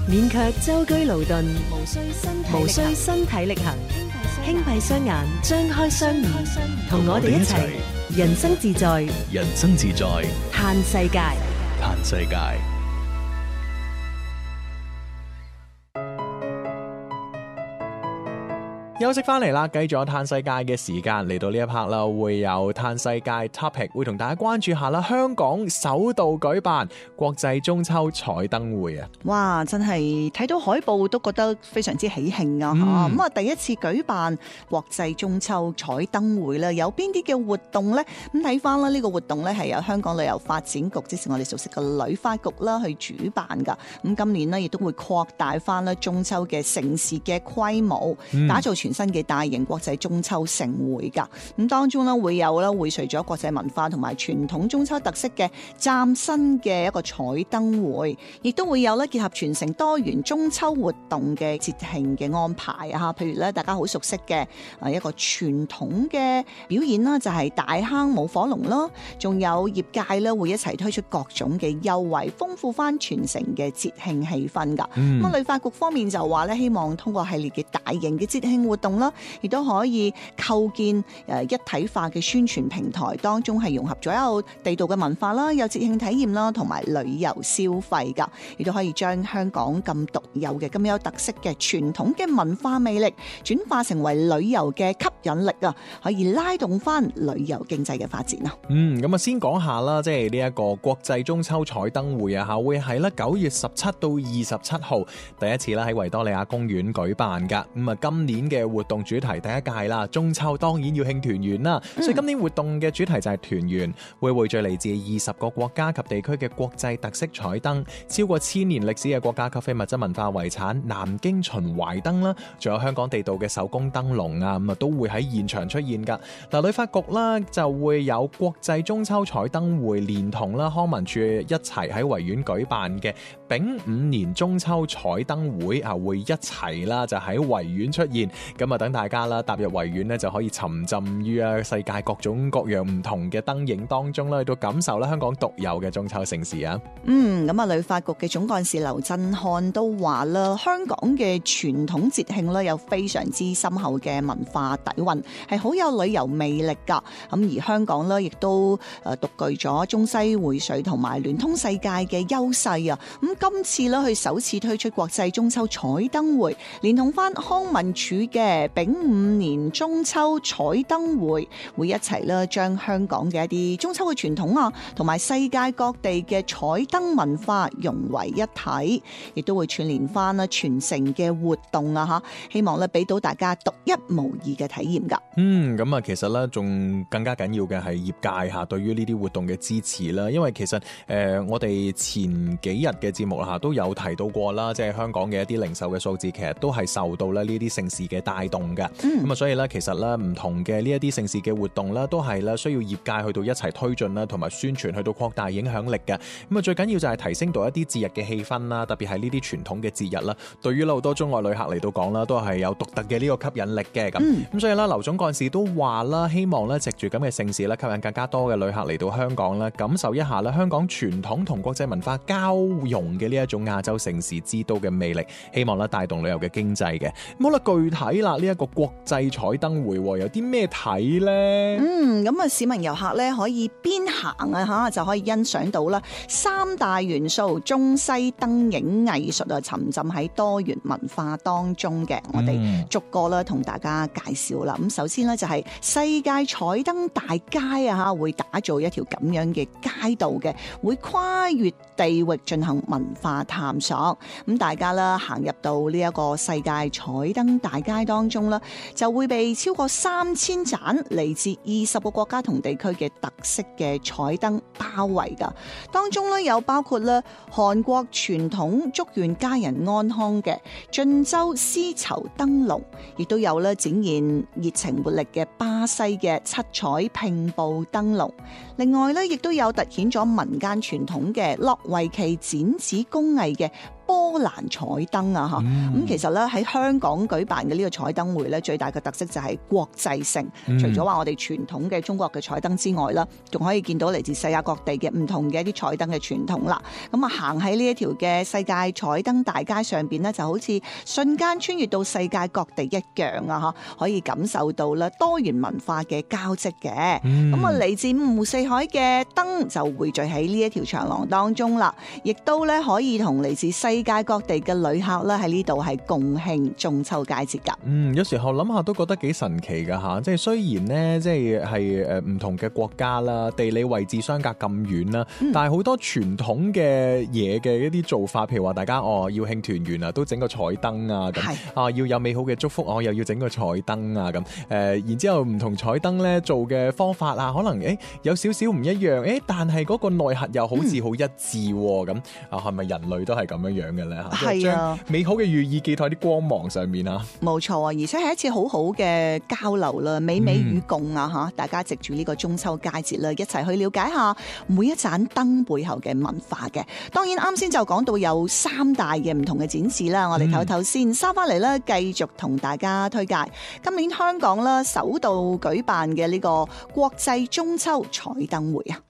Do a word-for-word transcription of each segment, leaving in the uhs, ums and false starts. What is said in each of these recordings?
免卻舟車勞頓，無需身體無需身體力行，輕閉雙眼，張開雙耳，同我哋一齊人生自在， 人生自在， 嘆世界， 嘆世界。休息翻嚟啦，繼續有嘆世界嘅時間嚟到呢一 part 啦，會有嘆世界 topic， 會同大家關注下啦。香港首度舉辦國際中秋彩燈會啊！ 哇，真係睇到海報都覺得非常之喜慶啊！咁、嗯、啊，第一次舉辦國際中秋彩燈會啦，有邊啲嘅活動呢？咁睇翻啦，呢個活動呢係由香港旅遊發展局，即是我哋熟悉嘅旅發局啦去主辦噶。咁今年呢，亦都會擴大翻啦中秋嘅盛事嘅規模，嗯、打造全新嘅大型國際中秋盛會噶，咁當中咧會有咧匯萃咗國際文化同埋傳統中秋特色嘅嶄新嘅一個彩燈會，亦都會有咧結合傳承多元中秋活動嘅節慶嘅安排啊！譬如咧大家好熟悉嘅啊一個傳統嘅表演啦，就係大坑舞火龍啦，仲有業界咧會一齊推出各種嘅優惠，豐富翻全城嘅節慶氣氛噶。咁、嗯、啊，旅發局方面就話咧，希望通過系列嘅大型嘅節慶活動啦，亦都可以構建誒一體化嘅宣傳平台，當中係融合咗有地道嘅文化啦，有節慶體驗啦，同埋旅遊消費噶，亦都可以將香港咁獨有嘅咁有特色嘅傳統嘅文化魅力轉化成為旅遊嘅吸引力啊，可以拉動翻旅遊經濟嘅發展啊。 嗯，咁啊先講下啦，即係呢一個國際中秋彩燈會啊，吓會喺咧九月十七到二十七號第一次啦喺維多利亞公園舉辦噶。咁啊，今年嘅活動主題第一屆啦，中秋當然要慶團圓啦，嗯、所以今年活動嘅主題就係團圓，會匯聚嚟自二十個國家及地區嘅國際特色彩燈，超過千年歷史嘅國家級非物質文化遺產南京秦淮燈啦，仲有香港地道嘅手工燈籠啊，咁啊都會喺現場出現噶。嗱，旅發局啦就會有國際中秋彩燈會，連同啦康文署一齊喺維園舉辦嘅丙午年中秋彩燈會啊，會一齊啦就喺維園出現，咁啊等大家啦踏入維園咧就可以沉浸於啊世界各種各樣唔同嘅燈影當中啦，去到感受啦香港獨有嘅中秋盛事啊。 嗯，咁啊旅發局嘅總幹事劉振漢都話啦，香港嘅傳統節慶咧有非常之深厚嘅文化底蘊，係好有旅遊魅力噶。咁而香港咧亦都誒獨具咗中西薈萃同埋聯通世界嘅優勢啊。咁今次咧佢首次推出國際中秋彩燈會，連同翻康文署嘅丙午年中秋彩燈會，會一齊咧將香港嘅一啲中秋嘅傳統啊，同埋世界各地嘅彩燈文化融為一體，亦都會串聯翻啦全城嘅活動啊吓，希望咧俾到大家獨一無二嘅體驗噶。 嗯，咁啊，其實咧仲更加緊要嘅係業界吓對於呢啲活動嘅支持啦，因為其實誒、呃、我哋前幾日嘅節目吓都有提到過啦，即係香港嘅一啲零售嘅數字，其實都係受到咧呢啲盛事嘅帶動嘅。咁啊、嗯，所以咧其實咧唔同嘅呢一啲盛事嘅活動咧，都係咧需要業界去到一齊推進啦，同埋宣傳去到擴大影響力嘅。咁啊，最緊要就係提升到一啲節日嘅氣氛啦，特別係呢啲傳統嘅節日啦，對於好多中外旅客嚟到講啦，都係有獨特嘅呢個吸引力嘅。咁咁、嗯、所以咧，劉總幹事都話啦，希望咧藉住咁嘅盛事咧，吸引更加多嘅旅客嚟到香港啦，感受一下啦香港傳統同國際文化交融嘅呢一種亞洲盛事之都嘅魅力，希望咧帶動旅遊嘅經濟嘅。好啦，具體啦呢一個國際彩燈會有啲咩睇呢？ 嗯，咁啊市民遊客咧可以邊行啊吓，就可以欣賞到啦三大元素中西燈影藝術啊，沉浸喺多元文化當中嘅。我哋逐個啦同大家介紹啦。咁首先咧就係世界彩燈大街啊吓，會打造一條咁樣嘅街道嘅，會跨越地域進行文化探索。咁大家啦行入到呢一個世界彩燈大街當中啦，就會被超過三千盞嚟自二十個國家同地區嘅特色嘅彩燈包圍噶。當中咧有包括咧韓國傳統祝願家人安康嘅晉州絲綢燈籠，亦都有咧展現熱情活力嘅巴西嘅七彩拼布燈籠。另外咧亦都有凸顯咗民間傳統嘅諾維奇剪紙工藝嘅玻波蘭彩燈啊嚇。咁、 嗯、 其實咧喺香港舉辦嘅呢個彩燈會咧，最大嘅特色就係國際性。 嗯、 除咗話我哋傳統嘅中國嘅彩燈之外啦，仲可以見到嚟自世界各地嘅唔同嘅一啲彩燈嘅傳統啦。咁啊行喺呢一條嘅世界彩燈大街上邊咧，就好似瞬間穿越到世界各地一樣啊！嚇，可以感受到啦多元文化嘅交織嘅。咁啊嚟自五湖四海嘅燈就匯聚喺呢一條長廊當中啦，亦都咧可以同嚟自世界各地嘅旅客咧喺呢度係共慶中秋佳節㗎。 嗯，有時候諗下都覺得幾神奇㗎嚇，即係雖然呢，即係係誒唔同嘅國家啦，地理位置相隔咁遠啦，嗯、但係好多傳統嘅嘢嘅一啲做法，譬如話大家哦要慶團圓啊，都整個彩燈啊咁，啊要有美好嘅祝福，我、哦、又要整個彩燈啊咁，誒、呃、然之後唔同彩燈咧做嘅方法啊，可能誒、欸、有少少唔一樣，誒、欸、但係嗰個內核又好似好一致喎，咁、嗯、啊係咪人類都係咁樣樣嘅咧嚇？係啊，美好嘅寓意寄託喺啲光芒上面啊，冇錯啊， 而且係一次好好嘅交流啦，美美與共啊嚇，嗯、大家藉住呢個中秋佳節啦，一齊去了解下每一盞燈背後嘅文化嘅。當然啱先就講到有三大嘅唔同嘅展示啦，我哋唞唞先，收翻嚟咧繼續同大家推介今年香港啦首度舉辦嘅呢個國際中秋彩燈會啊！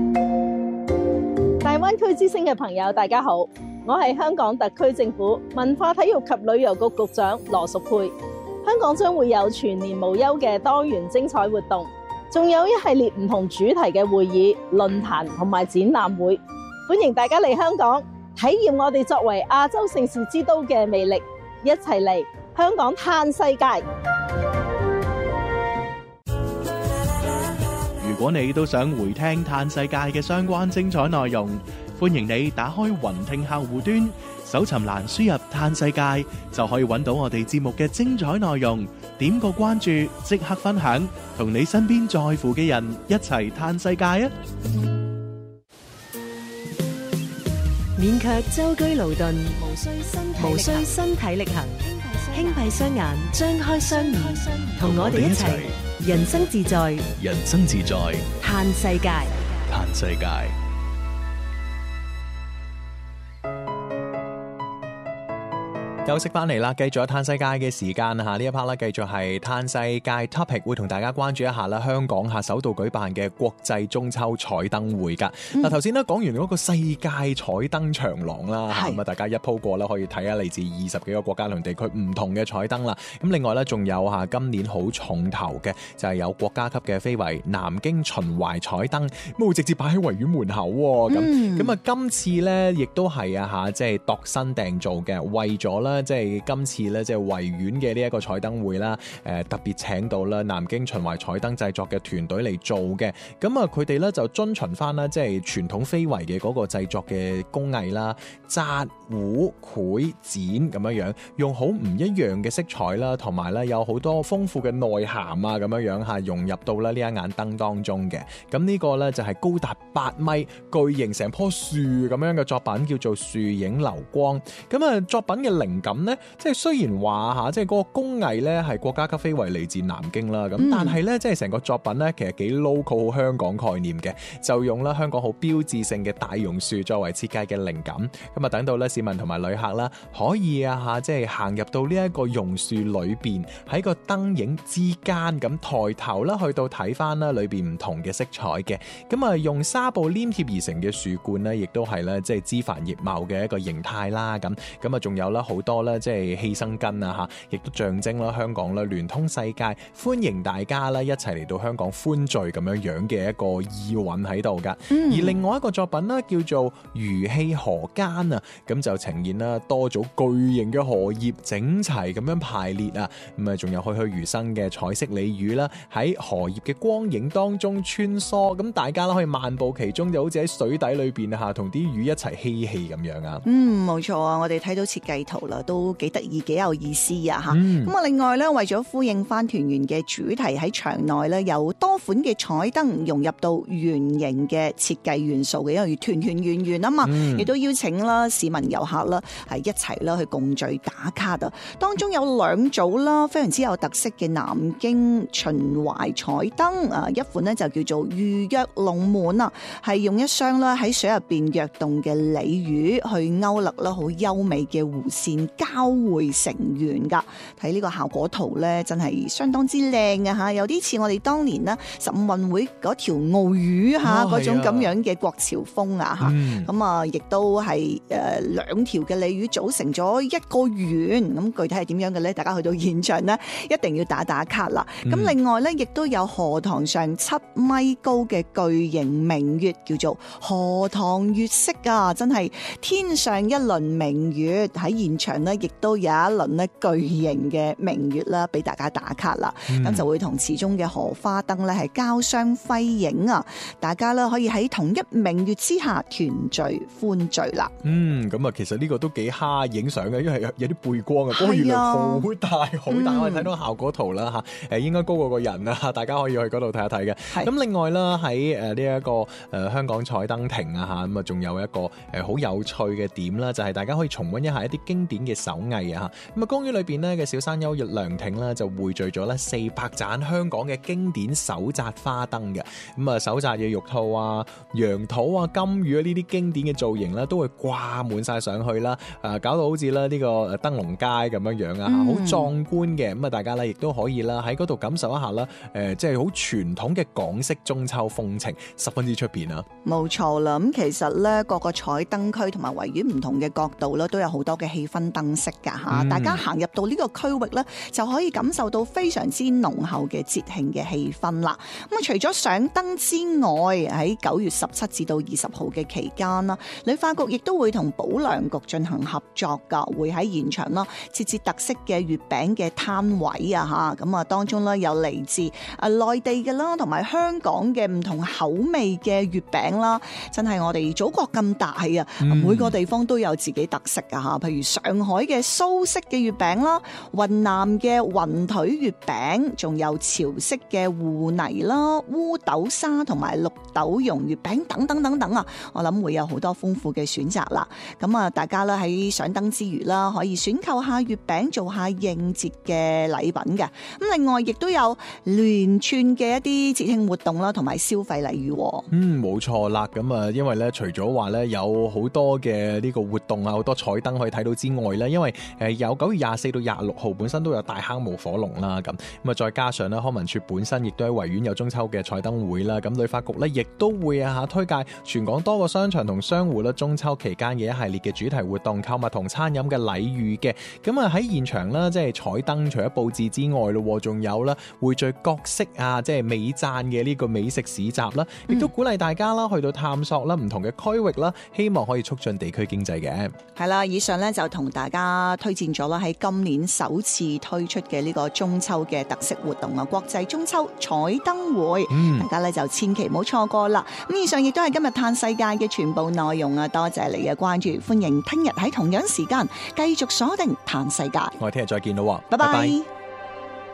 大灣區之星嘅朋友大家好，我係香港特區政府文化體育及旅遊局局長羅淑佩。香港將會有全年無休嘅多元精彩活動，仲有一系列唔同主題嘅會議、論壇同埋展覽會，歡迎大家嚟香港體驗我哋作為亞洲盛事之都嘅魅力，一齊嚟香港嘆世界。 如果你都想回聽嘆世界嘅相關精彩內容，歡迎你打開雲聽客戶端，搜尋欄輸入嘆世界，就可以揾到我哋節目嘅精彩內容。點個關注，即刻分享，同你身邊在乎嘅人一齊嘆世界啊！ 免卻舟車勞頓，無需身無需身體力行，輕閉雙眼，張開雙耳，同我哋一齊人生自在， 人生自在， 嘆世界， 嘆世界。 休息翻嚟啦，繼續有嘆世界嘅時間嚇，呢一 part 咧繼續係嘆世界 topic， 會同大家關注一下啦。香港下首度舉辦嘅國際中秋彩燈會㗎。嗱頭先咧講完嗰個世界彩燈長廊啦，咁啊大家一鋪過啦，可以睇下嚟自二十幾個國家同地區唔同嘅彩燈啦。咁另外咧仲有嚇今年好重頭嘅就係有國家級嘅非遺南京秦淮彩燈，咁會直接擺喺維園門口喎。咁咁啊今次咧亦都係啊嚇，即係度身訂造嘅，為咗咧。即係今次咧，即係維園嘅呢一個彩燈會啦，誒、呃、特別請到啦南京秦淮彩燈製作嘅團隊嚟做嘅。咁啊，佢哋咧就遵循翻啦，即係傳統非遺嘅嗰個製作嘅工藝啦，紮、糊、繪、剪咁樣樣，用好唔一樣嘅色彩啦，同埋咧有好多豐富嘅內涵啊，咁樣樣嚇融入到咧呢一眼燈當中嘅。咁呢個咧就係高達八米巨型成棵樹咁樣嘅作品，叫做樹影流光。咁啊，作品嘅靈感咁咧，即係雖然話嚇，即係嗰個工藝咧係國家級非遺嚟自南京啦，咁、嗯、但係咧，即係成個作品咧，其實幾 local 好香港概念嘅，就用啦香港好標誌性嘅大榕樹作為設計嘅靈感。咁啊，等到咧市民同埋旅客啦，可以啊嚇，即係行入到呢一個榕樹裏邊，喺個燈影之間咁抬頭啦，去到睇翻啦裏邊唔同嘅色彩嘅。咁啊，用紗布黏貼而成嘅樹冠咧，亦都係咧即係枝繁葉茂嘅一個形態啦。咁咁啊，仲有啦好多。即係氣生根啊嚇，亦都象徵啦香港啦聯通世界，歡迎大家啦一齊嚟到香港歡聚咁樣樣嘅一個意韻喺度噶。嗯、而另外一個作品呢，叫做魚戲河間啊，咁就呈現啦多組巨型嘅荷葉整齊咁樣排列啊，咁啊仲有栩栩如生嘅彩色鯉魚啦喺荷葉嘅光影當中穿梭，咁大家啦可以漫步其中，就好似喺水底裏邊啊同啲魚一齊嬉戲咁樣啊。 嗯，冇錯啊，我哋睇到設計圖啦。 誒都幾得意幾有意思啊嚇。 嗯咁啊，另外咧，為咗呼應翻團圓嘅主題，喺場內咧有多款嘅彩燈融入到圓形嘅設計元素嘅，因為團團圓圓啊嘛，亦、嗯、都邀請啦市民遊客啦係一齊啦去共聚打卡啊。當中有兩組啦，非常之有特色嘅南京秦淮彩燈啊，一款呢就叫做預約龍門啊，係用一雙啦喺水入邊躍動嘅鯉魚去勾勒啦好優美嘅弧線交匯成圓噶。睇呢個效果圖咧，真係相當之靚啊吓，有啲似我哋當年呢十五運會嗰條鰲魚吓嗰種咁樣嘅國潮風啊吓，咁啊亦都係誒兩條嘅鯉魚組成咗一個圓，咁具體係點樣嘅咧？大家去到現場呢，一定要打打卡啦。咁、嗯、另外咧，亦都有荷塘上七米高嘅巨型明月，叫做荷塘月色啊！真係天上一輪明月，喺現場呢，亦都有一輪呢巨型嘅明月啦，俾大家打卡啦。咁、嗯、就會同池中嘅荷花燈咧係交相輝映啊！大家咧可以喺同一明月之下團聚歡聚啦。嗯， 咁啊，其實呢個都幾蝦影相嘅，因為有有啲背光啊，嗰個月亮好大好大，嗯、我哋睇到效果圖啦嚇，誒應該高過個人啊，大家可以去嗰度睇一睇嘅。咁另外啦，喺誒呢一個誒、呃、香港彩燈亭啊嚇，咁啊仲有一個誒好有趣嘅點啦，就係、是、大家可以重溫一下一啲經典嘅手藝啊嚇。咁啊公園裏邊呢嘅小山丘涼亭啦，就匯聚咗咧四百盞香港嘅經典手紮花燈嘅。咁啊手紮嘅玉兔啊、楊桃啊、金魚啊呢啲經典嘅造型咧，都會掛滿晒上去啦，誒搞到好似咧呢個誒燈籠街咁樣樣啊，好壯觀嘅。咁啊大家咧亦都可以啦喺嗰度感受一下啦，誒即係好傳統嘅港式中秋風情，十分之出片啊！ 冇錯啦，咁其實咧各個彩燈區同埋維園唔同嘅角度咧，都有好多嘅氣氛燈飾噶吓，嗯、大家行入到呢個區域咧，就可以感受到非常之濃厚嘅節慶嘅氣氛啦。咁啊，除咗上燈之外，喺九月十七至到二十號嘅期間啦，旅發局亦都會同保良局進行合作噶，會喺現場啦設置特色嘅月餅嘅攤位啊吓，咁啊當中咧有嚟自啊內地嘅啦，同埋香港嘅唔同口味嘅月餅啦，真係我哋祖國咁大啊，嗯、每個地方都有自己特色啊吓，譬如上海嘅蘇式嘅月餅啦，雲南嘅雲腿月餅，仲有潮式嘅芋泥啦、烏豆沙同埋綠豆蓉月餅等等等等啊，我諗會有好多豐富嘅選擇啦。咁啊，大家咧喺上燈之餘啦，可以選購下月餅做下應節嘅禮品嘅。咁另外亦都有連串嘅一啲節慶活動啦，同埋消費禮遇。 嗯，冇錯啦。咁啊，因為咧除咗話咧有好多嘅呢個活動啊，好多彩燈可以睇到之外咧，因為誒有九月廿四到廿六號本身都有大坑舞火龍啦，咁咁啊再加上咧康文署本身亦都喺維園有中秋嘅彩燈會啦，咁旅發局咧亦都會啊推介全港多個商場同商戶啦中秋期間嘅一系列嘅主題活動、購物同餐飲嘅禮遇嘅。咁啊喺現場啦，即係彩燈除咗佈置之外咯，仲有啦匯聚各式啊即係美讚嘅呢個美食市集啦，亦都鼓勵大家啦去到探索啦唔同嘅區域啦，希望可以促進地區經濟嘅。 係啦，以上咧就同大家推薦咗啦喺今年首次推出嘅呢個中秋嘅特色活動啊，國際中秋彩燈會，嗯、大家咧就千祈唔好錯過啦。咁以上亦都係今日嘆世界嘅全部內容啊，多謝你嘅關注，歡迎聽日喺同樣時間繼續鎖定嘆世界。 我哋聽日再見咯， 拜拜。 拜拜。